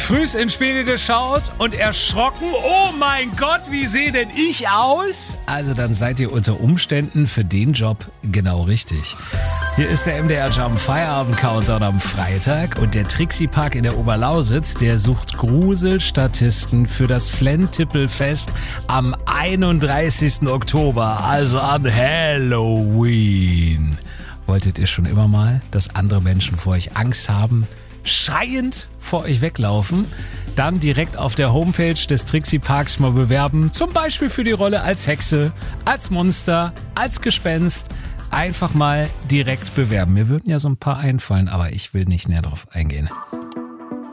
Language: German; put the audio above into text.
frühs ins Spiegel geschaut und erschrocken, oh mein Gott, wie sehe denn ich aus? Also dann seid ihr unter Umständen für den Job genau richtig. Hier ist der MDR Jump Feierabend Countdown am Freitag und der Trixie Park in der Oberlausitz, der sucht Gruselstatisten für das Flentippelfest am 31. Oktober, also an Halloween. Wolltet ihr schon immer mal, dass andere Menschen vor euch Angst haben, schreiend vor euch weglaufen? Dann direkt auf der Homepage des Trixie Parks mal bewerben, zum Beispiel für die Rolle als Hexe, als Monster, als Gespenst. Einfach mal direkt bewerben. Mir würden ja so ein paar einfallen, aber ich will nicht näher drauf eingehen.